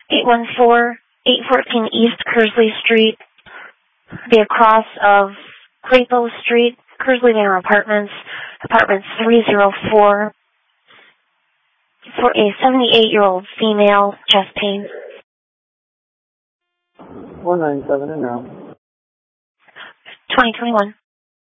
814 East Kersley Street, the across of Claypool Street, Kersley Manor Apartments, apartment 304, for a 78-year-old female, chest pain. 197 and now. 2021.